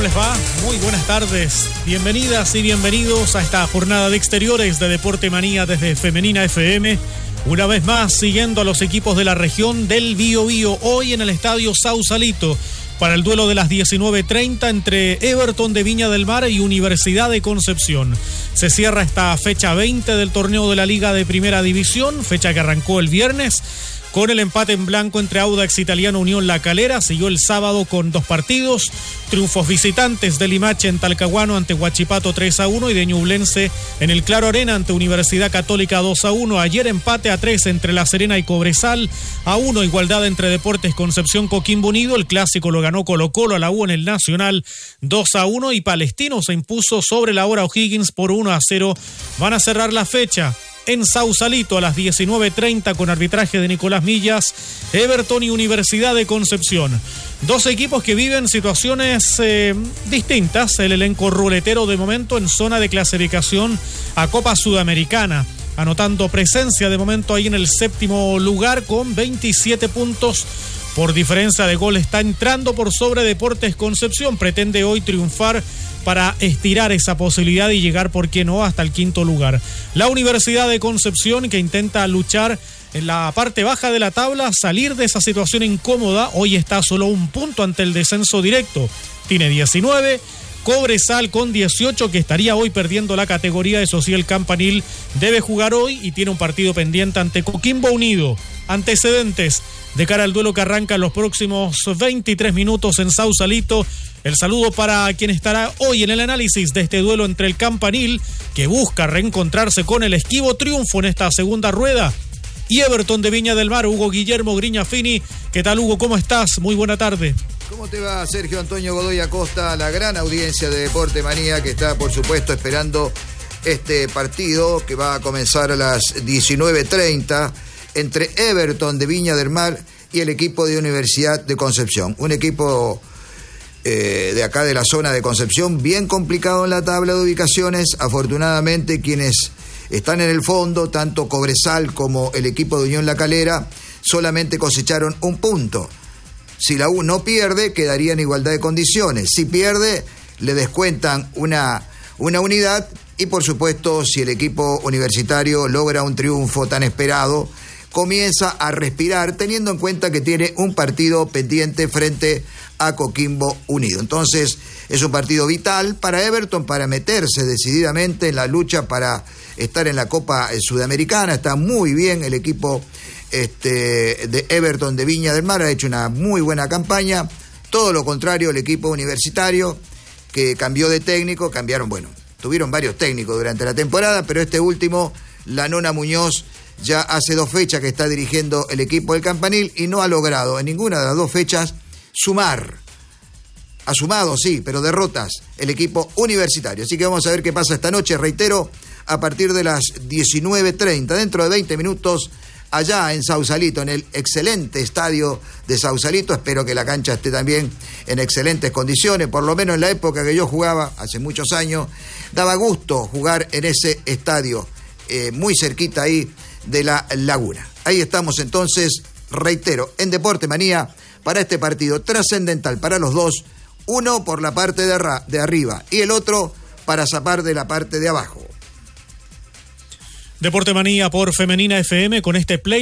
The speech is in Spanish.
les va? Muy buenas tardes. Bienvenidas y bienvenidos a esta jornada de exteriores de Deporte Manía desde Femenina FM. Una vez más, siguiendo a los equipos de la región del Biobío, hoy en el Estadio Sausalito, para el duelo de las 19:30 entre Everton de Viña del Mar y Universidad de Concepción. Se cierra esta fecha 20 del torneo de la Liga de Primera División, fecha que arrancó el viernes, con el empate en blanco entre Audax Italiano Unión La Calera. Siguió el sábado con 2 partidos, triunfos visitantes de Limache en Talcahuano ante Huachipato 3-1 y de Ñublense en el Claro Arena ante Universidad Católica 2-1. Ayer empate a 3 entre La Serena y Cobresal, a 1 igualdad entre Deportes Concepción Coquimbo Unido. El clásico lo ganó Colo-Colo a la U en el Nacional 2-1 y Palestino se impuso sobre la hora O'Higgins por 1-0. Van a cerrar la fecha en Sausalito a las 19:30 con arbitraje de Nicolás Millas, Everton y Universidad de Concepción. Dos equipos que viven situaciones distintas. El elenco ruletero de momento en zona de clasificación a Copa Sudamericana, anotando presencia de momento ahí en el 7º lugar con 27 puntos. Por diferencia de gol está entrando por sobre Deportes Concepción. Pretende hoy triunfar para estirar esa posibilidad y llegar, ¿por qué no?, hasta el 5º lugar. La Universidad de Concepción, que intenta luchar en la parte baja de la tabla, salir de esa situación incómoda. Hoy está solo un punto ante el descenso directo. Tiene 19. Cobresal con 18, que estaría hoy perdiendo la categoría. Eso sí, el Campanil debe jugar hoy y tiene un partido pendiente ante Coquimbo Unido. Antecedentes de cara al duelo que arranca en los próximos 23 minutos en Sausalito. El saludo para quien estará hoy en el análisis de este duelo entre el Campanil, que busca reencontrarse con el esquivo triunfo en esta segunda rueda, y Everton de Viña del Mar, Hugo Guillermo Griñafini. ¿Qué tal, Hugo? ¿Cómo estás? Muy buena tarde. ¿Cómo te va, Sergio Antonio Godoy Acosta? La gran audiencia de Deporte Manía que está, por supuesto, esperando este partido que va a comenzar a las 19:30 entre Everton de Viña del Mar y el equipo de Universidad de Concepción. Un equipo de acá de la zona de Concepción, bien complicado en la tabla de ubicaciones. Afortunadamente, quienes están en el fondo, tanto Cobresal como el equipo de Unión La Calera, solamente cosecharon un punto. Si la U no pierde, quedaría en igualdad de condiciones. Si pierde, le descuentan una unidad. Y por supuesto, si el equipo universitario logra un triunfo tan esperado, comienza a respirar, teniendo en cuenta que tiene un partido pendiente frente a Coquimbo Unido. Entonces, es un partido vital para Everton para meterse decididamente en la lucha para estar en la Copa Sudamericana. Está muy bien el equipo de Everton de Viña del Mar, ha hecho una muy buena campaña. Todo lo contrario, el equipo universitario, que cambió de técnico, tuvieron varios técnicos durante la temporada, pero este último, la Nona Muñoz, ya hace 2 fechas que está dirigiendo el equipo del Campanil y no ha logrado en ninguna de las 2 fechas sumar. Ha sumado, sí, pero derrotas el equipo universitario. Así que vamos a ver qué pasa esta noche. Reitero, a partir de las 19:30, dentro de 20 minutos, allá en Sausalito, en el excelente estadio de Sausalito. Espero que la cancha esté también en excelentes condiciones. Por lo menos en la época que yo jugaba, hace muchos años, daba gusto jugar en ese estadio, muy cerquita ahí de la laguna. Ahí estamos entonces, reitero, en Deporte Manía, para este partido trascendental para los dos, uno por la parte de arriba y el otro para zapar de la parte de abajo. Deporte Manía por Femenina FM con este play